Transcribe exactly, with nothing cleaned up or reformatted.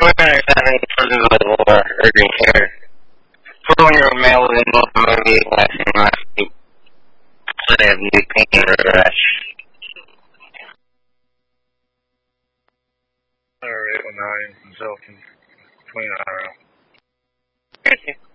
Foreigners having children with war, urgent care. Four-year-old male was in North Movie last last week. They have new pain and rash. Alright, well nine, Zelkin, twenty-nine. Thank you.